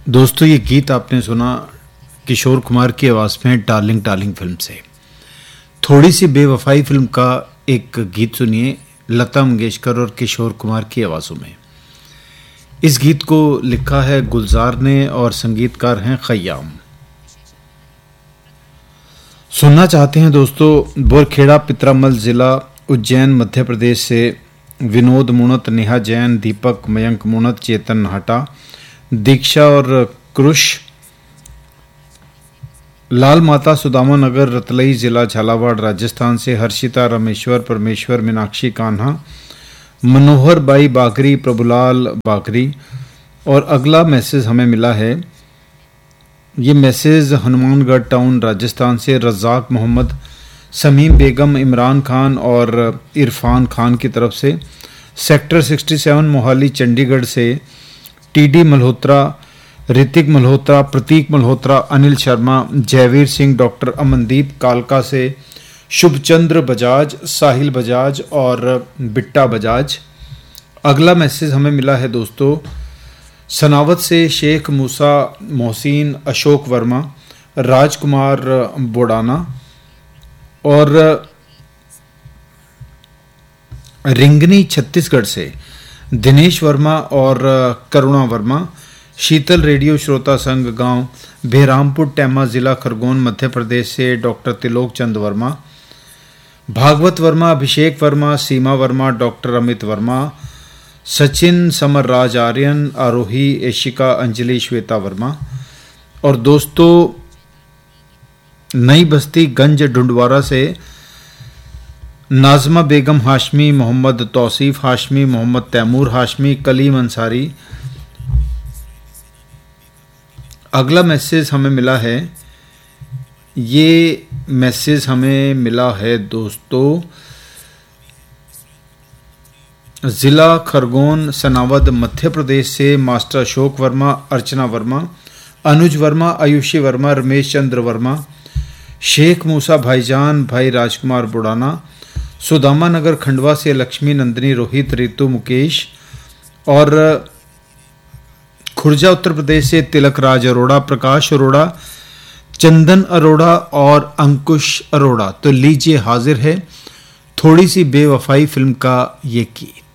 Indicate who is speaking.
Speaker 1: दोस्तों, ये गीत आपने सुना किशोर कुमार की आवाज़ में डार्लिंग डार्लिंग फिल्म से। थोड़ी सी बेवफाई फिल्म का एक गीत सुनिए लता मंगेशकर और किशोर कुमार की आवाज़ों में। इस गीत को लिखा है गुलजार ने और संगीतकार हैं खयाम। सुनना चाहते हैं दोस्तों बोरखेड़ा पितरामल ज़िला उज्जैन मध्य प्रदेश से विनोद मुणत, नेहा जैन, दीपक, मयंक मुणत, चेतन नाहटा, दीक्षा और क्रुश, लाल माता सुदामा नगर रतलई जिला झालावाड़ राजस्थान से हर्षिता, रमेश्वर, परमेश्वर, मीनाक्षी कान्हा, मनोहर बाई बागरी, प्रभुलाल बागरी। और अगला मैसेज हमें मिला है, ये मैसेज हनुमानगढ़ टाउन राजस्थान से रज़ाक मोहम्मद, समीम बेगम, इमरान खान और इरफान खान की तरफ से। सेक्टर 67 मोहाली चंडीगढ़ से टीडी मल्होत्रा, ऋतिक मल्होत्रा, प्रतीक मल्होत्रा, अनिल शर्मा, जयवीर सिंह, डॉक्टर अमनदीप कालका से शुभचंद्र बजाज, साहिल बजाज और बिट्टा बजाज। अगला मैसेज हमें मिला है दोस्तों सनावत से शेख मूसा मोहसिन, अशोक वर्मा, राजकुमार बोडाना और रिंगनी छत्तीसगढ़ से दिनेश वर्मा और करुणा वर्मा। शीतल रेडियो श्रोता संघ गांव बेरामपुर टैमा जिला खरगोन मध्य प्रदेश से डॉक्टर तिलोक चंद वर्मा, भागवत वर्मा, अभिषेक वर्मा, सीमा वर्मा, डॉक्टर अमित वर्मा, सचिन, समर राज आर्यन, आरोही, एशिका, अंजलि, श्वेता वर्मा। और दोस्तों नई बस्ती गंज ढूंढवारा से नाजमा बेगम हाशमी, मोहम्मद तौसीफ हाशमी, मोहम्मद तैमूर हाशमी, कलीम अंसारी। अगला मैसेज हमें मिला है, ये मैसेज हमें मिला है दोस्तों जिला खरगोन सनावद मध्य प्रदेश से मास्टर अशोक वर्मा, अर्चना वर्मा, अनुज वर्मा, आयुषी वर्मा, रमेश चंद्र वर्मा, शेख मूसा भाईजान, भाई राजकुमार बुडाना, सुदामा नगर खंडवा से लक्ष्मी, नंदिनी, रोहित, रितु, मुकेश और खुर्जा उत्तर प्रदेश से तिलक राज अरोड़ा, प्रकाश अरोड़ा, चंदन अरोड़ा और अंकुश अरोड़ा। तो लीजिए हाजिर है थोड़ी सी बेवफाई फिल्म का ये गीत।